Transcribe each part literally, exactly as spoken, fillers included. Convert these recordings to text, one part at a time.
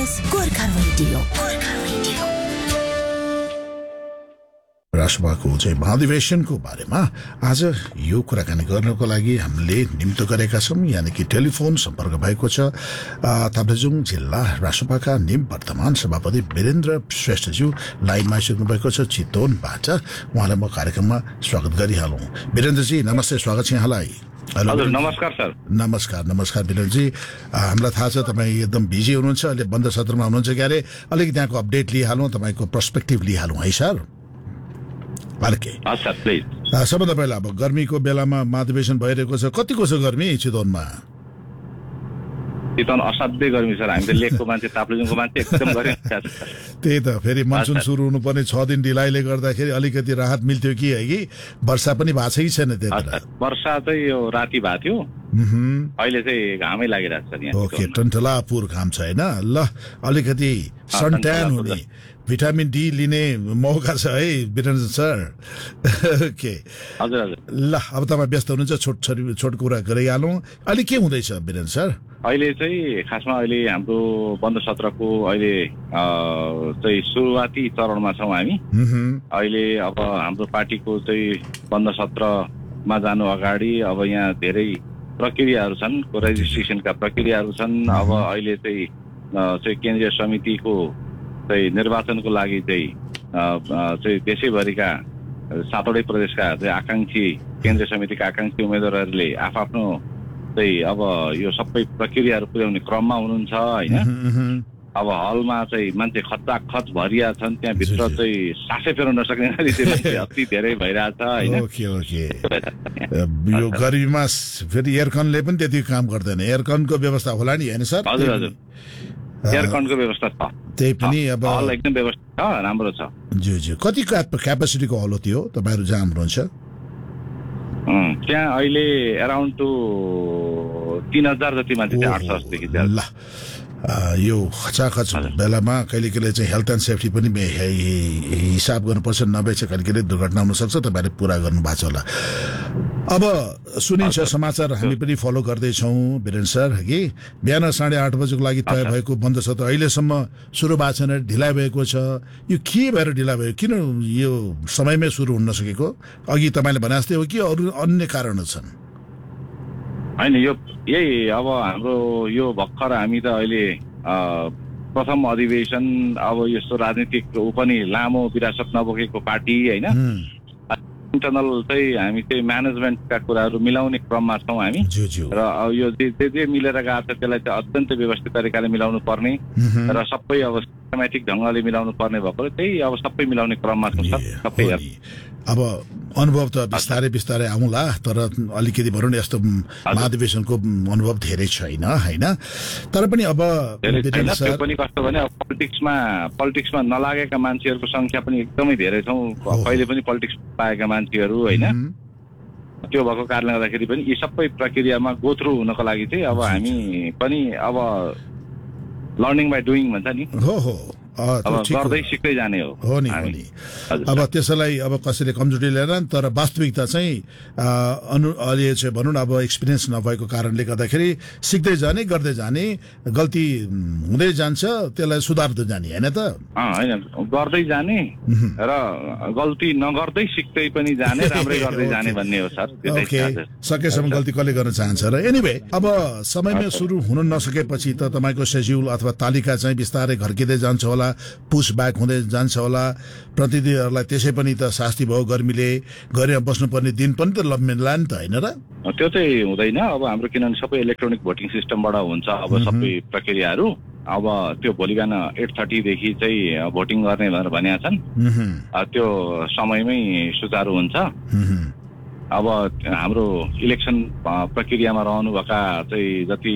S Gorkha radio राष्ट्रसभाको चाहिँ महाधिवेशनको बारेमा आज यो कुराकानी गर्नको लागि हामीले निम्त गरेका छौं, यानि कि टेलिफोन सम्पर्क भएको छ ताप्लेजुङ जिल्ला राष्ट्रसभाका निवर्तमान सभापति वीरेन्द्र श्रेष्ठज्यू लाइनमा आइसक्नु भएको छ चितवनबाट। उहाँलाई म कार्यक्रममा स्वागत गरिहालौं। वीरेन्द्रजी नमस्ते, स्वागत छ यहाँलाई। हजुर नमस्कार सर। नमस्कार नमस्कार वीरेन्द्रजी, हामीलाई थाहा छ तपाईँ एकदम बिजी हुनुहुन्छ, अहिले बन्द सत्रमा हुनुहुन्छ क्यारे, अलिकति त्यहाँको अपडेट लिइहालौँ, तपाईँको पर्सपेक्टिभ लिइहालौँ है सर। सबभन्दा पहिला अब गर्मीको बेलामा महाधिवेशन भइरहेको छ, कतिको छ गर्मी चितवनमा? चितवन असाध्यै गर्मी सर। हामी त लेकको मान्छे, ताप्लेजुङको मान्छे, एकदम गर्मी छ। त्यही त, फेरि मनसुन सुरु हुनुपर्ने छ दिन ढिलाइले गर्दाखेरि अलिकति राहत मिल्थ्यो कि है कि वर्षा पनि भएको छैन त्यता? वर्षा चाहिँ यो राति भएको थियो, अहिले चाहिँ घामै लागिरहेको छ यहाँ। ओके, टन्टलापुर घाम छ हैन? ल, अलिकति सनट्यान हुने, भिटामिन डी लिने मौका छ है वीरेन्द्र सर। ओके हजुर हजुर। ल, अब तपाईँ व्यस्त हुनुहुन्छ, छोट छोट कुरा गरिहालौँ। अहिले के हुँदैछ वीरेन्द्र सर? अहिले चाहिँ खासमा अहिले हाम्रो बन्द सत्रको अहिले चाहिँ सुरुवाती चरणमा छौँ हामी। अहिले अब हाम्रो पार्टीको चाहिँ बन्द सत्रमा जानु अगाडि अब यहाँ धेरै प्रक्रियाहरू छन्, रेजिस्ट्रेसनका प्रक्रियाहरू छन्। अब अहिले चाहिँ चाहिँ केन्द्रीय समितिको चाहिँ निर्वाचनको लागि चाहिँ चाहिँ देशैभरिका सातवटै प्रदेशका चाहिँ आकांक्षी केन्द्रीय समितिका आकांक्षी उम्मेदवारहरूले आफ्नो चाहिँ अब यो सबै प्रक्रियाहरू पुर्याउने क्रममा हुनुहुन्छ हैन। अब हलमा चाहिँ मान्छे खचाखच भरिया छन्, त्यहाँ भित्र चाहिँ सासै फेर्न नसक्ने गरी अति धेरै भइरहेछ हैन। ओके ओके, यो गर्मीमा फेरि एयरकनले पनि त्यति काम गर्दैन, एयरकनको व्यवस्था होला नि हैन सर? हजुर हजुर, एयरकनको व्यवस्था छ, त्यही पनि अब हल एकदम व्यवस्था छ, राम्रो छ। ज्यू ज्यू, कति क्यापेसिटीको हल हो त्यो तपाईहरु जहाँ हुनुहुन्छ? त्यहाँ अहिले अराउन्ड टु तीन हजार जति मान्छे चाहिँ आठ सौ देखि ल, यो खचाखच बेलामा कहिले कहिले चाहिँ हेल्थ एन्ड सेफ्टी पनि हिसाब गर्नुपर्छ, नभए चाहिँ कहिले कहिले दुर्घटना हुन सक्छ। तपाईहरुले पूरा गर्नु भएको छ होला। अब सुनिन्छ समाचार, हामी पनि फलो गर्दैछौँ वीरेन्द्र सर कि बिहान साढे आठ बजेको लागि तय भएको बन्द सत्र अहिलेसम्म सुरु भएको छैन, ढिलाइ भएको छ। यो के भएर ढिलाइ भयो? किन यो समयमै सुरु हुन नसकेको? अघि तपाईँले भने जस्तै हो कि अरू अन्य कारणहरू छन्? होइन, यो यही अब हाम्रो यो भर्खर हामी त अहिले प्रथम अधिवेशन, अब यस्तो राजनीतिक ऊ पनि लामो विरासत नबोकेको पार्टी होइन, इन्टरनल चाहिँ हामी चाहिँ म्यानेजमेन्टका कुराहरू मिलाउने क्रममा छौँ हामी। र यो जे जे मिलेर गएको छ त्यसलाई चाहिँ अत्यन्त व्यवस्थित तरिकाले मिलाउनु पर्ने र सबै अब सिस्टमेटिक ढङ्गले मिलाउनु पर्ने भएको त्यही अब सबै मिलाउने क्रममा छौँ सबै। अब अनुभव त बिस्तारै बिस्तारै आउँला, तर अलिकति भनौँ न यस्तो महाधिवेशनको अनुभव धेरै छैन होइन। तर पनि अब त्यो पनि कस्तो भने अब पोलिटिक्समा पोलिटिक्समा नलागेका मान्छेहरूको संख्या पनि एकदमै धेरै छौँ, कहिले पनि पोलिटिक्स पाएका मान्छेहरू होइन। त्यो भएको कारणले गर्दाखेरि पनि यी सबै प्रक्रियामा गो थ्रु हुनको लागि चाहिँ अब हामी पनि अब लर्निङ बाई डुइङ भन्छ नि, हो हो गर्दै सिक्दै जाने हो हो नि हो नि। अब त्यसैलाई अब कसैले कमजोरी लिएर, तर वास्तविकता चाहिँ अनु अहिले चाहिँ भनौँ न अब एक्सपिरियन्स नभएको कारणले गर्दाखेरि सिक्दै जाने, गर्दै जाने, गल्ती हुँदै जान्छ, त्यसलाई सुधार्दै जाने होइन त? होइन, गर्दै जाने र गल्ती नगर्दै सिक्दै पनि जाने, राम्रै गर्दै जाने भन्ने हो सर। ओके, सकेसम्म गल्ती कसले गर्न चाहन्छ र? एनिवे, अब समयमै सुरु हुन नसकेपछि त तपाईँको सेड्युल अथवा तालिका चाहिँ बिस्तारै घर्किँदै जान्छ होला, पुस ब्याक हुँदै जान्छ होला। प्रतिनिधिहरूलाई त्यसै पनि त शास्ति भयो, गर्मीले गरेर बस्नुपर्ने दिन पनि त लम्बिला नि त होइन र? त्यो चाहिँ हुँदैन अब हाम्रो, किनभने सबै इलेक्ट्रोनिक भोटिङ सिस्टमबाट हुन्छ अब सबै प्रक्रियाहरू। अब त्यो भोलि बिहान एट थर्टीदेखि चाहिँ भोटिङ गर्ने भनेर भनेका छन्, त्यो समयमै सुचारू हुन्छ। अब हाम्रो इलेक्सन प्रक्रियामा रहनुभएका चाहिँ जति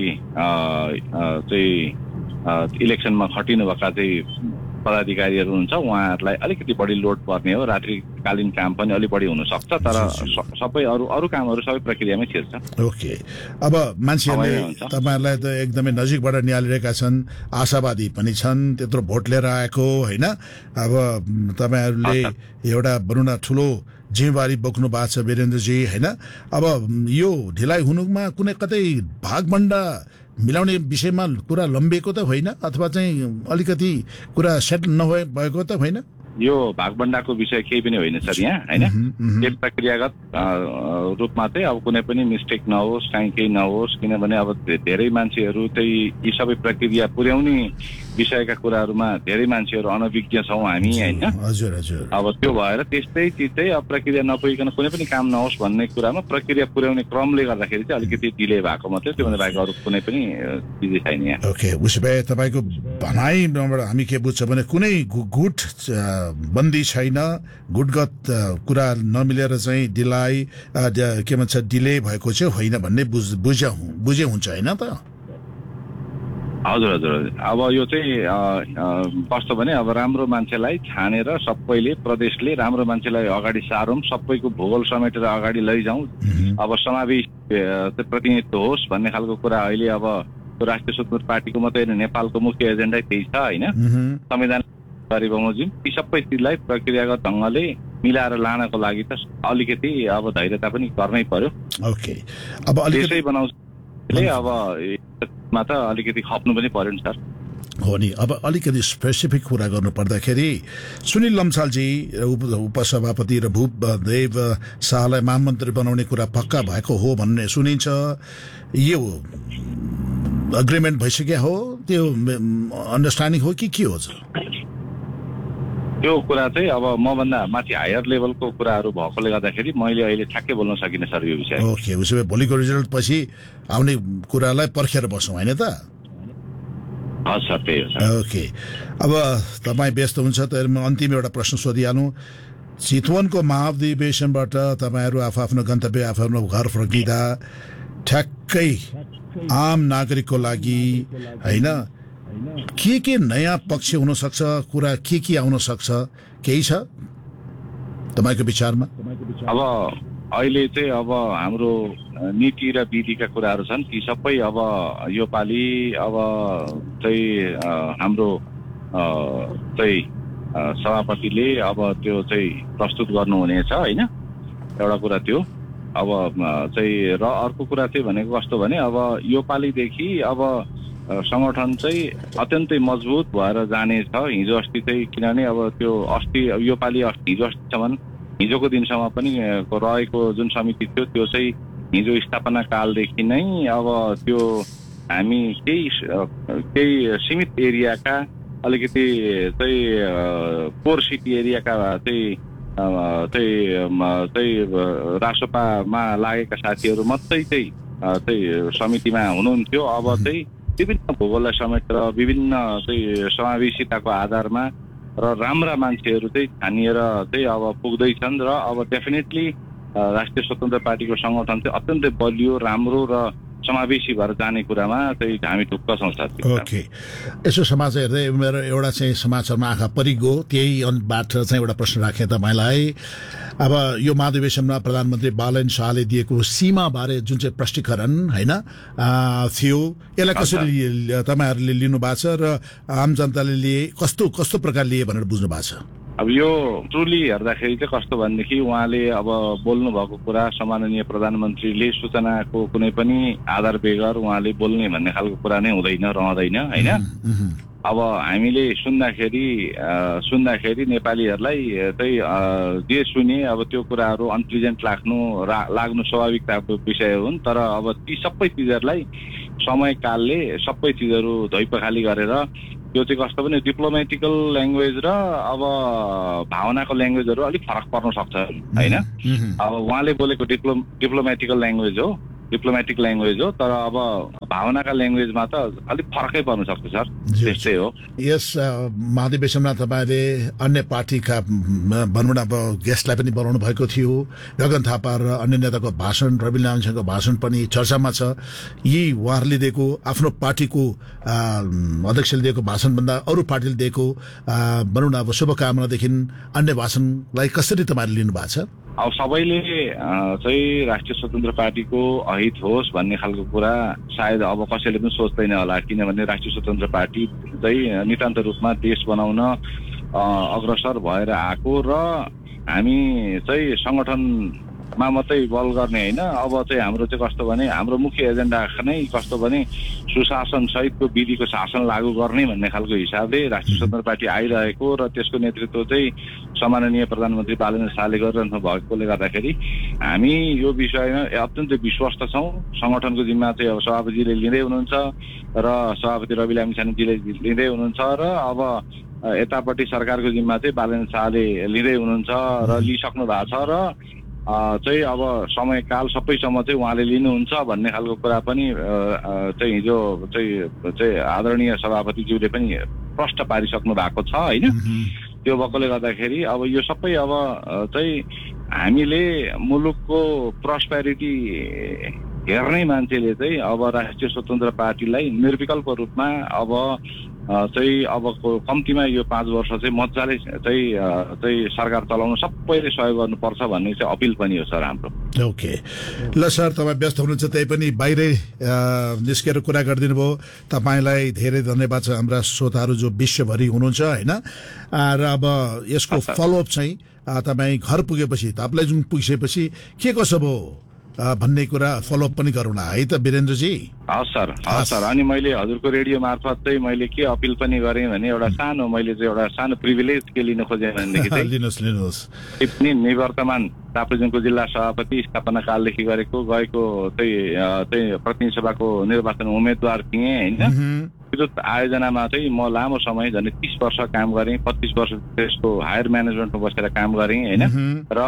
चाहिँ इलेक्सनमा खटिनुभएका चाहिँ पदाधिकारीहरू हुन्छ, उहाँहरूलाई अलिकति बढी लोड पर्ने हो, रात्रिकालीन काम पनि अलिक बढी हुन सक्छ, तर सबै अरू अरू कामहरू सबै प्रक्रियामै छिर्छ। ओके, अब मान्छेहरूले तपाईँहरूलाई त एकदमै नजिकबाट निहालिरहेका छन्, आशावादी पनि छन्, त्यत्रो भोट लिएर आएको होइन। अब तपाईँहरूले एउटा भनौँ न ठुलो जिम्मेवारी बोक्नु भएको छ वीरेन्द्रजी होइन। अब यो ढिलाइ हुनुमा कुनै कतै भागभण्डा मिलाउने विषयमा कुरा लम्बिएको त होइन अथवा चाहिँ अलिकति कुरा सेट नभए भएको त होइन? यो भागभण्डाको विषय केही पनि होइन सर यहाँ, होइन। एक प्रक्रियागत रूपमा चाहिँ अब कुनै पनि मिस्टेक नहोस्, काहीँ केही नहोस्, किनभने अब धेरै मान्छेहरू चाहिँ यी सबै प्रक्रिया पुर्याउने विषयका कुराहरूमा धेरै मान्छेहरू अनभिज्ञ छौँ हामी, होइन। हजुर हजुर। अब त्यो भएर त्यस्तै चिज चाहिँ अब प्रक्रिया नपुगिकन कुनै पनि काम नहोस् भन्ने कुरामा प्रक्रिया पुर्याउने क्रमले गर्दाखेरि चाहिँ अलिकति डिले भएको मात्रै, त्योभन्दा बाहेक अरू कुनै पनि चिज छैन यहाँ। ओके, उसो भए तपाईँको भनाइबाट हामी के बुझ्छ भने कुनै गुट बन्दी छैन, गुटगत कुरा नमिलेर चाहिँ डिलाइ के भन्छ डिले भएको चाहिँ होइन भन्ने बुझ बुझ्या बुझे हुन्छ, होइन त? हजुर हजुर। अब यो चाहिँ कस्तो भने अब राम्रो मान्छेलाई छानेर सबैले, प्रदेशले राम्रो मान्छेलाई अगाडि सारौँ, सबैको भूगोल समेटेर अगाडि लैजाउँ, अब समावेश प्रतिनिधित्व होस् भन्ने खालको कुरा अहिले अब राष्ट्रिय स्वतन्त्र पार्टीको मात्रै नेपालको मुख्य एजेन्डा त्यही छ, होइन। संविधान बमोजिम ती सबै चिजलाई प्रक्रियागत ढङ्गले मिलाएर लानको लागि त अलिकति अब धैर्यता पनि गर्नै पर्यो। ओके, अब अलिकति बनाउँछ अब मा त अलिकति खप्नु पनि पर्यो नि सर। हो नि। अब अलिकति स्पेसिफिक कुरा गर्नु पर्दाखेरि सुनिल लम्सालजी उपसभापति र भूपदेव शाहलाई महामन्त्री बनाउने कुरा पक्का भएको हो भन्ने सुनिन्छ। यो अग्रिमेन्ट भइसक्यो हो, त्यो अन्डरस्ट्यान्डिङ हो कि के हो? त्यो कुरा चाहिँ अब मभन्दा माथि हायर लेभलको कुराहरू भएकोले गर्दाखेरि मैले अहिले ठ्याक्कै बोल्न सकिनँ सर यो विषय। ओके, उसो भए भोलिको रिजल्ट पछि आउने कुरालाई पर्खेर बसौँ, होइन त? हजुर सर, त्यही हो सर। ओके, अब तपाईँ व्यस्त हुन्छ त म अन्तिम एउटा प्रश्न सोधिहालौँ। चितवनको महाधिवेशनबाट तपाईँहरू आफआफ्नो गन्तव्य आफआफ्नो घर फर्किँदा ठ्याक्कै आम नागरिकको लागि, होइन, के के नयाँ पक्ष हुन सक्छ, कुरा के के आउन सक्छ, केही छ तपाईँको विचारमा? अब अहिले चाहिँ अब हाम्रो नीति र विधिका कुराहरू छन्, ती सबै अब यो पालि अब चाहिँ हाम्रो चाहिँ सभापतिले अब त्यो चाहिँ प्रस्तुत गर्नुहुनेछ, होइन। एउटा कुरा त्यो। अब चाहिँ र अर्को कुरा चाहिँ भनेको कस्तो भने अब यो पालिदेखि अब संगठन चाहिँ अत्यन्तै मजबुत भएर जानेछ। हिजो अस्ति चाहिँ किनभने अब त्यो अस्ति यो पालि अस्ति हिजो अस्तिसम्म हिजोको दिनसम्म पनि रहेको जुन समिति थियो त्यो चाहिँ हिजो स्थापना कालदेखि नै अब त्यो हामी केही केही सीमित एरियाका अलिकति चाहिँ कोर सिटी एरियाका चाहिँ चाहिँ चाहिँ रासोपामा लागेका साथीहरू मात्रै चाहिँ चाहिँ समितिमा हुनुहुन्थ्यो। अब चाहिँ विभिन्न भूगोललाई समेटेर विभिन्न चाहिँ समावेशिताको आधारमा र राम्रा मान्छेहरू चाहिँ छानिएर चाहिँ अब पुग्दैछन् र अब डेफिनेटली राष्ट्रिय स्वतन्त्र पार्टीको सङ्गठन चाहिँ अत्यन्तै बलियो, राम्रो र समावेशी भएर जाने कुरामा चाहिँ हामी ढुक्क छौँ साथी। ओके, यसो समाचार हेर्दै मेरो एउटा चाहिँ समाचारमा आँखा परिगयो, त्यहीबाट चाहिँ एउटा प्रश्न राखेँ तपाईँलाई। अब यो महाधिवेशनमा प्रधानमन्त्री बालन शाहले दिएको सीमाबारे जुन चाहिँ प्रष्टीकरण, होइन, थियो, यसलाई कसरी तपाईँहरूले लिनु भएको छ र आम जनताले लिए कस्तो कस्तो प्रकार लिए भनेर बुझ्नु भएको छ? अब यो ट्रुली हेर्दाखेरि चाहिँ कस्तो भनेदेखि उहाँले अब बोल्नु भएको कुरा सम्माननीय प्रधानमन्त्रीले सूचनाको कुनै पनि आधार बेगर उहाँले बोल्ने भन्ने खालको कुरा नै हुँदैन, रहँदैन, होइन। अब हामीले सुन्दाखेरि सुन्दाखेरि नेपालीहरूलाई चाहिँ जे सुने अब त्यो कुराहरू अनप्लिजेन्ट लाग्नु लाग्नु स्वाभाविकताको विषय हुन्। तर अब ती सबै चिजहरूलाई समयकालले सबै चिजहरू धोइपखाली गरेर त्यो चाहिँ कस्तो भने डिप्लोमेटिकल ल्याङ्ग्वेज र अब भावनाको ल्याङ्ग्वेजहरू अलिक फरक पर्न सक्छ, होइन। अब उहाँले बोलेको डिप्लो डिप्लोमेटिकल ल्याङ्ग्वेज हो, डिप्लोमेटिक ल्याङ्ग्वेज हो, तर अब भावनाका ल्याङ्ग्वेजमा त अलिक फरकै पर्न सक्छ सर, त्यस्तै हो। यस महाधिवेशनमा तपाईँले अन्य पार्टीका भनौँ न अब गेस्टलाई पनि बोलाउनु भएको थियो, गगन थापा र अन्य नेताको भाषण, रवि लामिछानेको भाषण पनि चर्चामा छ। यी उहाँहरूले दिएको आफ्नो पार्टीको अध्यक्षले दिएको भाषणभन्दा अरू पार्टीले दिएको भनौँ न अब शुभकामनादेखि अन्य भाषणलाई कसरी तपाईँले लिनु भएको छ? अब सबैले चाहिँ राष्ट्रिय स्वतन्त्र पार्टीको अहित होस् भन्ने खालको कुरा सायद अब कसैले पनि सोच्दैन होला, किनभने राष्ट्रिय स्वतन्त्र पार्टी चाहिँ नितान्त रूपमा देश बनाउन अग्रसर भएर आएको र हामी चाहिँ सङ्गठन मा मात्रै बल गर्ने होइन। अब चाहिँ हाम्रो चाहिँ कस्तो भने हाम्रो मुख्य एजेन्डा नै कस्तो भने सुशासन सहितको विधिको शासन लागू गर्ने भन्ने खालको हिसाबले राष्ट्रिय स्वतन्त्र पार्टी आइरहेको र त्यसको नेतृत्व चाहिँ सम्माननीय प्रधानमन्त्री बालेन्द्र शाहले गरिरहनु भएकोले गर्दाखेरि हामी यो विषयमा अत्यन्तै विश्वस्त छौँ। सङ्गठनको जिम्मा चाहिँ अब सभापतिले लिँदै हुनुहुन्छ र सभापति रवि लामिछानेजीले लिँदै हुनुहुन्छ र अब यतापट्टि सरकारको जिम्मा चाहिँ बालेन्द्र शाहले लिँदै हुनुहुन्छ र लिइसक्नु भएको छ र चाहिँ अब समयकाल सबैसम्म चाहिँ उहाँले लिनुहुन्छ भन्ने खालको कुरा पनि चाहिँ हिजो चाहिँ चाहिँ आदरणीय सभापतिज्यूले पनि प्रष्ट पारिसक्नु भएको छ होइन। त्यो भएकोले गर्दाखेरि अब यो सबै अब चाहिँ हामीले मुलुकको प्रस्पेरिटी हेर्ने मान्छेले चाहिँ अब राष्ट्रिय स्वतन्त्र पार्टीलाई निर्विकल्प रूपमा अब चाहिँ अबको कम्तीमा यो पाँच वर्ष चाहिँ मजाले चाहिँ चाहिँ सरकार चलाउन सबैले सहयोग गर्नुपर्छ भन्ने चाहिँ अपिल पनि हो सर हाम्रो। ओके ल सर, तपाईँ व्यस्त हुनुहुन्छ त्यही पनि बाहिरै निस्केर कुरा गरिदिनु भयो। तपाईँलाई धेरै धन्यवाद छ। हाम्रा श्रोताहरू जो विश्वभरि हुनुहुन्छ होइन, र अब यसको फलोअप चाहिँ तपाईँ घर पुगेपछि तपाईँलाई जुन पुगिसकेपछि के कसो भयो भन्ने कुरा फलोअप पनि गरौँला है त वीरेन्द्रजी। हस् सर, हस् सर। अनि मैले हजुरको रेडियो मार्फत चाहिँ मैले के अपिल पनि गरेँ भने एउटा सानो मैले चाहिँ एउटा सानो प्रिभिलेज के लिन खोजेँ भनेदेखि चाहिँ लिनुहोस् लिनुहोस् पनि निवर्तमान ताप्लेजुङको जिल्ला सभापति स्थापना कालदेखि गरेको गएको चाहिँ चाहिँ प्रतिनिधि सभाको निर्वाचन उम्मेद्वार थिएँ होइन। विद्युत आयोजनामा चाहिँ म लामो समय झन् तीस वर्ष काम गरेँ, पच्चिस वर्ष त्यसको हायर म्यानेजमेन्टमा बसेर काम गरेँ होइन। र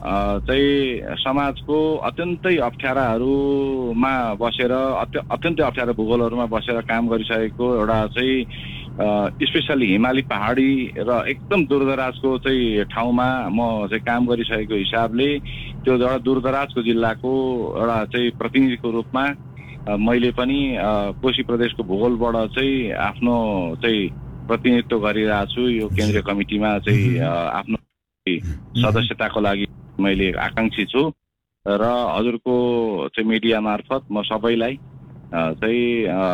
चाहिँ समाजको अत्यन्तै अप्ठ्याराहरूमा बसेर अत्यन्तै अप्ठ्यारा भूगोलहरूमा बसेर काम गरिसकेको एउटा चाहिँ स्पेसली हिमाली पहाडी र एकदम दूरदराजको चाहिँ ठाउँमा म चाहिँ काम गरिसकेको हिसाबले त्यो एउटा दूरदराजको जिल्लाको एउटा चाहिँ प्रतिनिधिको रूपमा मैले पनि कोशी प्रदेशको भूगोलबाट चाहिँ आफ्नो चाहिँ प्रतिनिधित्व गरिरहेको छु। यो केन्द्रीय कमिटीमा चाहिँ आफ्नो सदस्यताको लागि मैले आकाङ्क्षी छु र हजुरको चाहिँ मिडिया मार्फत म सबैलाई चाहिँ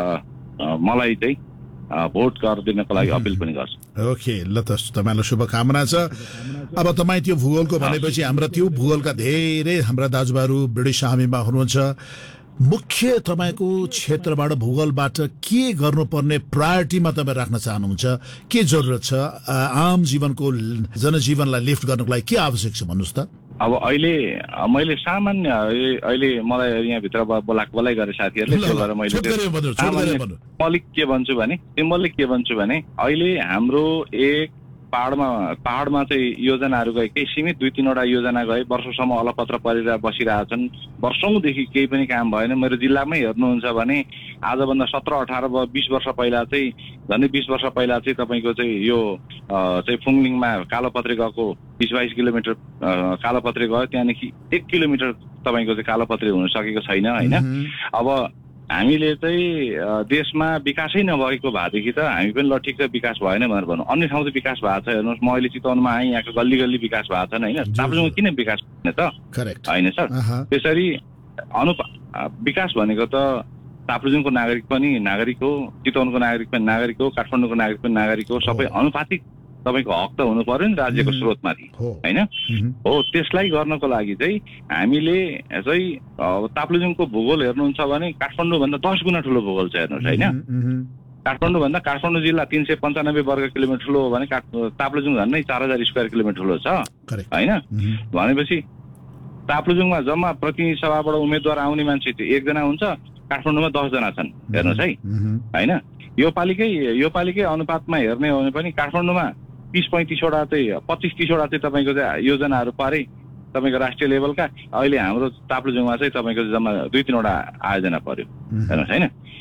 मलाई चाहिँ भोट गरिदिनको लागि अपिल पनि गर्छु। ओके ल त तपाईँलाई शुभकामना छ। अब तपाईँ त्यो भूगोलको भनेपछि हाम्रा त्यो भूगोलका धेरै हाम्रा दाजुभाइहरू ब्रिटिस आर्मीमा हुनुहुन्छ। मुख्य तपाईँको क्षेत्रबाट भूगोलबाट के गर्नुपर्ने प्रायोरिटीमा तपाईँ राख्न चाहनुहुन्छ, के जरुरत छ आम जीवनको जनजीवनलाई लिफ्ट गर्नको लागि के आवश्यक छ भन्नुहोस् त। अब अहिले मैले सामान्य अहिले मलाई यहाँभित्र बोलाएको बोलाइ गरे साथीहरूले त्यो गरेर मैले मलिक के भन्छु भने सिम्बलले के भन्छु भने अहिले हाम्रो एक पहाडमा पहाडमा चाहिँ योजनाहरू गए, केही सीमित दुई तिनवटा योजना गए, वर्षौँसम्म अलपत्र परेर बसिरहेछन्, वर्षौँदेखि केही पनि काम भएन। मेरो जिल्लामै हेर्नुहुन्छ भने आजभन्दा सत्र अठार बिस वर्ष पहिला चाहिँ झन्डै बिस वर्ष पहिला चाहिँ तपाईँको चाहिँ यो चाहिँ फुङलिङमा कालोपत्रे गएको बिस बाइस किलोमिटर कालोपत्रे गयो, त्यहाँदेखि एक किलोमिटर तपाईँको चाहिँ कालोपत्रे हुन सकेको छैन होइन। अब हामीले चाहिँ देशमा विकासै नभएको भएदेखि त हामी पनि ल ठिक छ विकास भएन भनेर भनौँ। अन्य ठाउँ चाहिँ विकास भएको छ। हेर्नुहोस् म अहिले चितवनमा आएँ, यहाँको गल्ली गल्ली विकास भएको छन् होइन। ताप्लेजुङमा किन विकास भएन त होइन सर। त्यसरी अनुपा विकास भनेको त ताप्लेजुङको नागरिक पनि नागरिक हो, चितवनको नागरिक पनि नागरिक हो, काठमाडौँको नागरिक पनि नागरिक हो। सबै अनुपातिक तपाईँको हक त हुनु पर्यो नि राज्यको स्रोतमाथि होइन हो। त्यसलाई गर्नको लागि चाहिँ हामीले चाहिँ ताप्लेजुङको भूगोल हेर्नुहुन्छ भने काठमाडौँभन्दा दस गुणा ठुलो भूगोल छ हेर्नुहोस् होइन। काठमाडौँभन्दा काठमाडौँ जिल्ला तिन सय पन्चानब्बे वर्ग किलोमिटर ठुलो हो भने ताप्लेजुङ झन्डै चार हजार स्क्वायर किलोमिटर ठुलो छ होइन। भनेपछि ताप्लेजुङमा जम्मा प्रतिनिधि सभाबाट उम्मेद्वार आउने मान्छे चाहिँ एकजना हुन्छ, काठमाडौँमा दसजना छन् हेर्नुहोस् है होइन। यो पालिकै यो पालिकै अनुपातमा हेर्ने हो भने पनि काठमाडौँमा तिस पैँतिसवटा चाहिँ पच्चिस तिसवटा चाहिँ तपाईँको चाहिँ योजनाहरू पारे तपाईँको राष्ट्रिय लेभलका। अहिले हाम्रो ताप्लेजुङमा चाहिँ तपाईँको जम्मा दुई तिनवटा आयोजना पर्यो हेर्नुहोस् होइन।